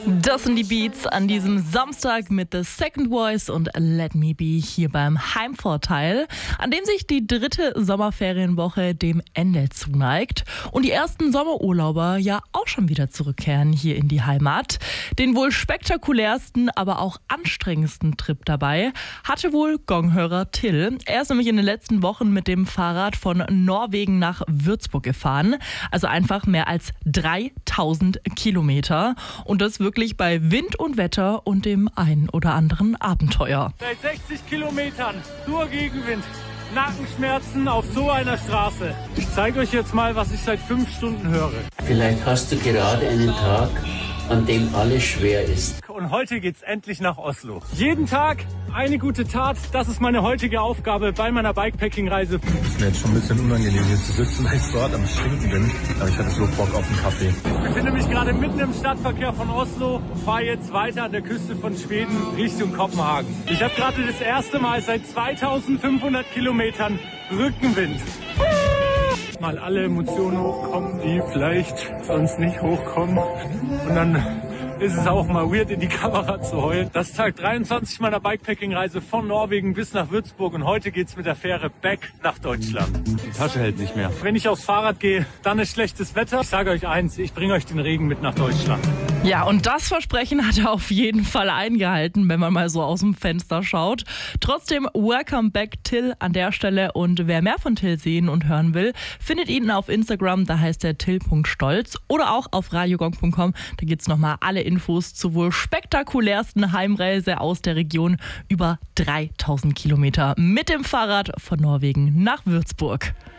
Das sind die Beats an diesem Samstag mit The Second Voice und Let Me Be hier beim Heimvorteil, an dem sich die dritte Sommerferienwoche dem Ende zuneigt und die ersten Sommerurlauber ja auch schon wieder zurückkehren hier in die Heimat. Den wohl spektakulärsten, aber auch anstrengendsten Trip dabei hatte wohl Gonghörer Till. Er ist nämlich in den letzten Wochen mit dem Fahrrad von Norwegen nach Würzburg gefahren, also einfach mehr als 3000 Kilometer und das wirklich bei Wind und Wetter und dem ein oder anderen Abenteuer. Seit 60 Kilometern nur Gegenwind, Nackenschmerzen auf so einer Straße. Ich zeige euch jetzt mal, was ich seit 5 Stunden höre. Vielleicht hast du gerade einen Tag, an dem alles schwer ist. Und heute geht's endlich nach Oslo. Jeden Tag eine gute Tat, das ist meine heutige Aufgabe bei meiner Bikepacking-Reise. Es ist mir jetzt schon ein bisschen unangenehm hier zu sitzen, weil ich dort am Stinken bin. Aber ich hatte so Bock auf einen Kaffee. Ich befinde mich gerade mitten im Stadtverkehr von Oslo und fahre jetzt weiter an der Küste von Schweden Richtung Kopenhagen. Ich habe gerade das erste Mal seit 2500 Kilometern Rückenwind. Mal alle Emotionen hochkommen, die vielleicht sonst nicht hochkommen. Und dann ist es auch mal weird, in die Kamera zu heulen. Das ist Tag 23 meiner Bikepacking-Reise von Norwegen bis nach Würzburg und heute geht's mit der Fähre back nach Deutschland. Die Tasche hält nicht mehr. Wenn ich aufs Fahrrad gehe, dann ist schlechtes Wetter. Ich sage euch eins, ich bringe euch den Regen mit nach Deutschland. Ja, und das Versprechen hat er auf jeden Fall eingehalten, wenn man mal so aus dem Fenster schaut. Trotzdem, welcome back Till an der Stelle. Und wer mehr von Till sehen und hören will, findet ihn auf Instagram, da heißt er till.stolz oder auch auf radiogong.com. Da gibt's nochmal alle Infos zur wohl spektakulärsten Heimreise aus der Region. Über 3000 Kilometer mit dem Fahrrad von Norwegen nach Würzburg.